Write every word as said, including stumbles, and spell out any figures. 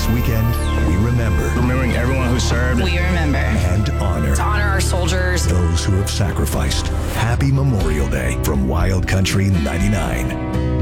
This weekend, we remember. Remembering everyone who served. We remember. And honor. To honor our soldiers. Those who have sacrificed. Happy Memorial Day from Wild Country ninety-nine.